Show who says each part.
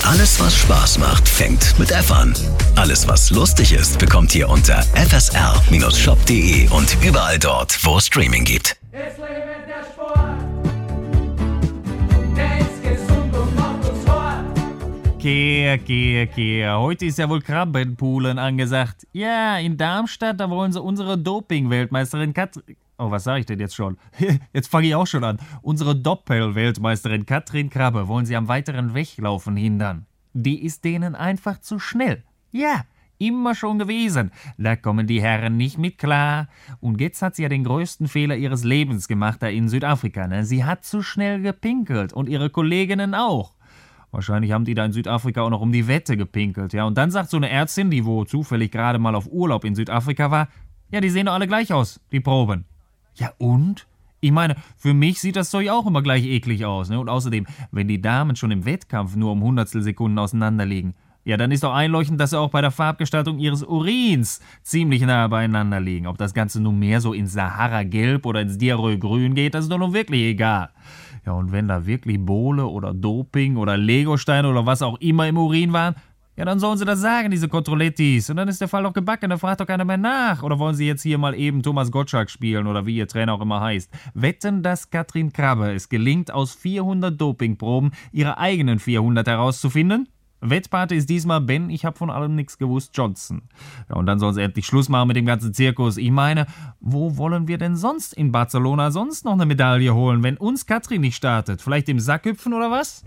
Speaker 1: Alles, was Spaß macht, fängt mit F an. Alles, was lustig ist, bekommt ihr unter fsr-shop.de und überall dort, wo es Streaming gibt.
Speaker 2: Es lebe der Sport, der ist gesund und macht uns fort.
Speaker 3: Kehr. Heute ist ja wohl Krabbenpoolen angesagt. Ja, in Darmstadt, da wollen sie unsere Doping-Weltmeisterin Katrin... Oh, was sage ich denn jetzt schon? Jetzt fange ich auch schon an. Unsere Doppel-Weltmeisterin Katrin Krabbe wollen sie am weiteren Weglaufen hindern. Die ist denen einfach zu schnell. Ja, immer schon gewesen. Da kommen die Herren nicht mit klar. Und jetzt hat sie ja den größten Fehler ihres Lebens gemacht da in Südafrika. Ne? Sie hat zu schnell gepinkelt und ihre Kolleginnen auch. Wahrscheinlich haben die da in Südafrika auch noch um die Wette gepinkelt. Ja? Und dann sagt so eine Ärztin, die wo zufällig gerade mal auf Urlaub in Südafrika war, ja, die sehen doch alle gleich aus, die Proben. Ja und? Ich meine, für mich sieht das Zeug auch immer gleich eklig aus. Ne? Und außerdem, wenn die Damen schon im Wettkampf nur um Hundertstelsekunden auseinanderliegen, ja, dann ist doch einleuchtend, dass sie auch bei der Farbgestaltung ihres Urins ziemlich nah beieinander liegen. Ob das Ganze nun mehr so ins Sahara-Gelb oder ins Diarrhoe-Grün geht, das ist doch nun wirklich egal. Ja, und wenn da wirklich Bohle oder Doping oder Legosteine oder was auch immer im Urin waren, ja, dann sollen sie das sagen, diese Controlettis. Und dann ist der Fall doch gebacken, da fragt doch keiner mehr nach. Oder wollen sie jetzt hier mal eben Thomas Gottschalk spielen oder wie ihr Trainer auch immer heißt? Wetten, dass Katrin Krabbe es gelingt, aus 400 Dopingproben ihre eigenen 400 herauszufinden? Wettpate ist diesmal Ben, ich hab von allem nichts gewusst, Johnson. Ja, und dann sollen sie endlich Schluss machen mit dem ganzen Zirkus. Ich meine, wo wollen wir denn sonst in Barcelona sonst noch eine Medaille holen, wenn uns Katrin nicht startet? Vielleicht im Sackhüpfen oder was?